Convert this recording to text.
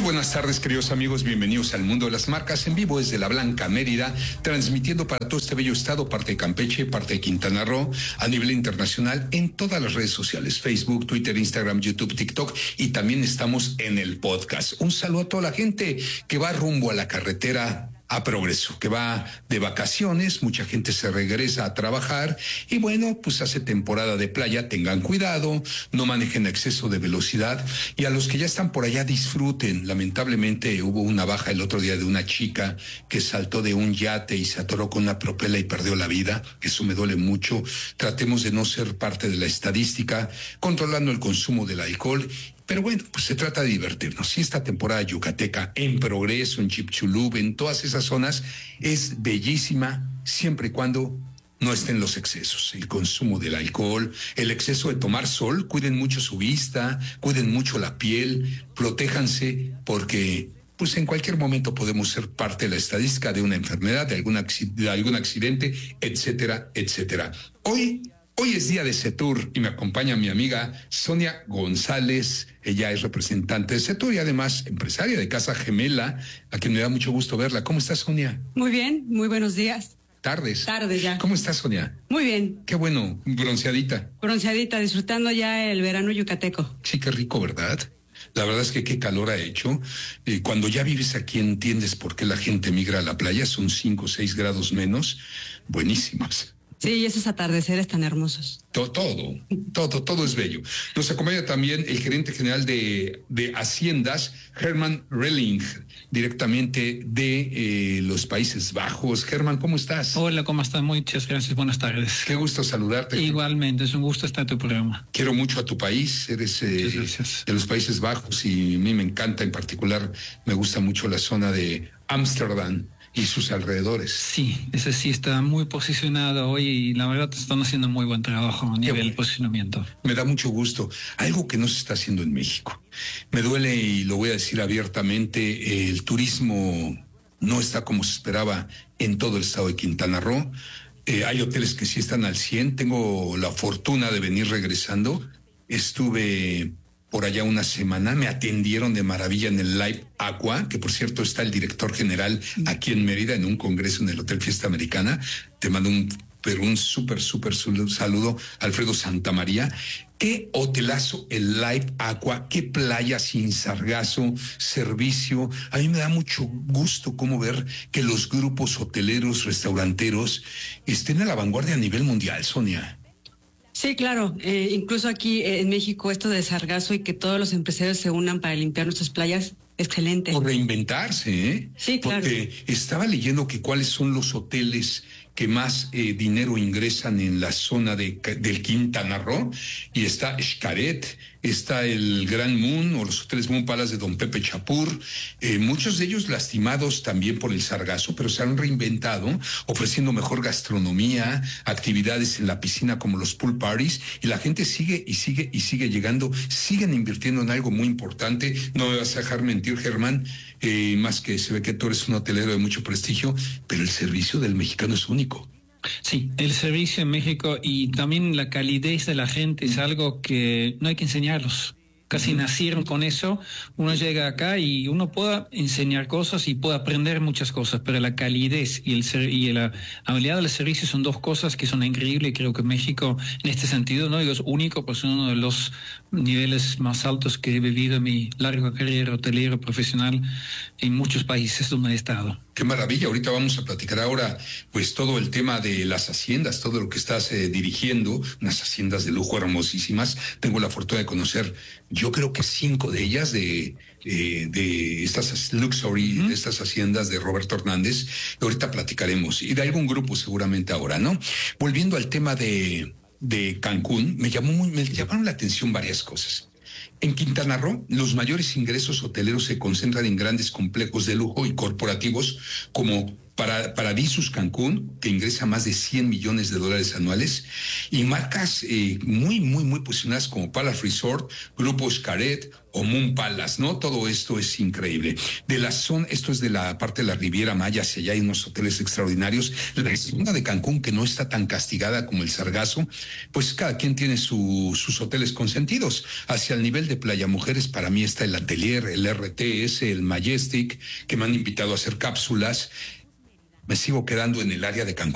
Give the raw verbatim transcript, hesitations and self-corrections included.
buenas tardes, queridos amigos, bienvenidos al Mundo de las Marcas, en vivo desde La Blanca, Mérida, transmitiendo para todo este bello estado, parte de Campeche, parte de Quintana Roo, a nivel internacional, en todas las redes sociales, Facebook, Twitter, Instagram, YouTube, TikTok, y también estamos en el podcast. Un saludo a toda la gente que va rumbo a la carretera a Progreso, que va de vacaciones, mucha gente se regresa a trabajar y bueno, pues hace temporada de playa, tengan cuidado, no manejen a exceso de velocidad y a los que ya están por allá disfruten. Lamentablemente hubo una baja el otro día de una chica que saltó de un yate y se atoró con una propela y perdió la vida, eso me duele mucho. Tratemos de no ser parte de la estadística, controlando el consumo del alcohol. Pero bueno, pues se trata de divertirnos. Y esta temporada yucateca en Progreso, en Chipchulub, en todas esas zonas, es bellísima siempre y cuando no estén los excesos. El consumo del alcohol, el exceso de tomar sol, cuiden mucho su vista, cuiden mucho la piel, protéjanse porque pues en cualquier momento podemos ser parte de la estadística de una enfermedad, de algún, acc- de algún accidente, etcétera, etcétera. Hoy... Hoy es día de CETUR y me acompaña mi amiga Sonia González. Ella es representante de CETUR y además empresaria de Casa Gemela, a quien me da mucho gusto verla. ¿Cómo estás, Sonia? Muy bien, muy buenos días. Tardes. Tarde ya. ¿Cómo estás, Sonia? Muy bien. Qué bueno, bronceadita. Bronceadita, disfrutando ya el verano yucateco. Sí, qué rico, ¿verdad? La verdad es que qué calor ha hecho. Eh, cuando ya vives aquí entiendes por qué la gente migra a la playa. Son cinco o seis grados menos. Buenísimos. Sí, y esos atardeceres tan hermosos. Todo, todo, todo, todo es bello. Nos acompaña también el gerente general de, de Haciendas, Herman Relling, directamente de eh, los Países Bajos. Herman, ¿cómo estás? Hola, ¿cómo estás? Muchas gracias, buenas tardes. Qué gusto saludarte. Igualmente, es un gusto estar en tu programa. Quiero mucho a tu país, eres eh, de los Países Bajos y a mí me encanta, en particular me gusta mucho la zona de Ámsterdam y sus alrededores. Sí, ese sí está muy posicionado hoy y la verdad están haciendo muy buen trabajo a nivel de posicionamiento. Me da mucho gusto. Algo que no se está haciendo en México. Me duele y lo voy a decir abiertamente, el turismo no está como se esperaba en todo el estado de Quintana Roo. Eh, hay hoteles que sí están al cien. Tengo la fortuna de venir regresando. Estuve por allá una semana, me atendieron de maravilla en el Live Aqua, que por cierto está el director general aquí en Mérida en un congreso en el Hotel Fiesta Americana. Te mando un, pero un súper, súper saludo, Alfredo Santamaría. Qué hotelazo el Live Aqua, qué playa sin sargazo, servicio. A mí me da mucho gusto cómo ver que los grupos hoteleros, restauranteros estén a la vanguardia a nivel mundial, Sonia. Sí, claro. Eh, incluso aquí eh, en México esto de sargazo y que todos los empresarios se unan para limpiar nuestras playas, excelente. Por reinventarse, ¿eh? Sí, claro. Porque estaba leyendo que cuáles son los hoteles que más eh, dinero ingresan en la zona de, del Quintana Roo, y está Xcaret, está el Gran Moon o los hoteles Moon Palace de Don Pepe Chapur, eh, muchos de ellos lastimados también por el sargazo, pero se han reinventado, ofreciendo mejor gastronomía, actividades en la piscina como los pool parties, y la gente sigue y sigue y sigue llegando, siguen invirtiendo en algo muy importante. No me vas a dejar mentir, Germán, eh, más que se ve que tú eres un hotelero de mucho prestigio, pero el servicio del mexicano es único. Sí, el servicio en México y también la calidez de la gente es algo que no hay que enseñarlos. Casi nacieron con eso. Uno llega acá y uno puede enseñar cosas y puede aprender muchas cosas, pero la calidez y, el ser, y la habilidad del servicio son dos cosas que son increíbles, y creo que México en este sentido, no digo es único, pues es uno de los niveles más altos que he vivido en mi larga carrera hotelero profesional en muchos países donde he estado. Qué maravilla. Ahorita vamos a platicar ahora pues todo el tema de las haciendas, todo lo que estás eh, dirigiendo, unas haciendas de lujo hermosísimas. Tengo la fortuna de conocer, yo creo que cinco de ellas de, eh, de estas luxury, uh-huh. de estas haciendas de Roberto Hernández. Ahorita platicaremos y de algún grupo seguramente ahora, ¿no? Volviendo al tema de, de Cancún, me llamó muy, me llamaron la atención varias cosas. En Quintana Roo, los mayores ingresos hoteleros se concentran en grandes complejos de lujo y corporativos como para Paradisus Cancún, que ingresa más de cien millones de dólares anuales, y marcas eh, muy, muy, muy posicionadas como Palace Resort, Grupo Xcaret o Moon Palace, ¿no? Todo esto es increíble. De la zona, esto es de la parte de la Riviera Maya, hacia allá hay unos hoteles extraordinarios. La zona de Cancún, que no está tan castigada como el Sargazo, pues cada quien tiene su, sus hoteles consentidos. Hacia el nivel de Playa Mujeres, para mí está el Atelier, el R T S, el Majestic, que me han invitado a hacer cápsulas. Me sigo quedando en el área de Cancún.